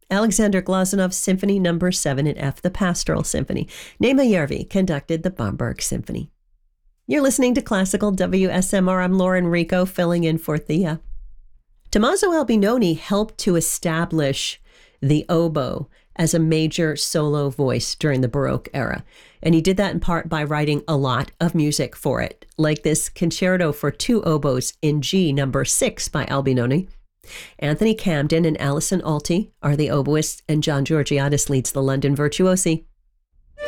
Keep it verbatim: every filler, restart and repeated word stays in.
Alexander Glazunov's Symphony Number seven in F, the Pastoral Symphony. Nema Järvi conducted the Bamberg Symphony. You're listening to Classical W S M R. I'm Lauren Rico, filling in for Thea. Tommaso Albinoni helped to establish the oboe as a major solo voice during the Baroque era. And he did that in part by writing a lot of music for it, like this Concerto for Two Oboes in G number six by Albinoni. Anthony Camden and Alison Alty are the oboists, and John Georgiadis leads the London Virtuosi.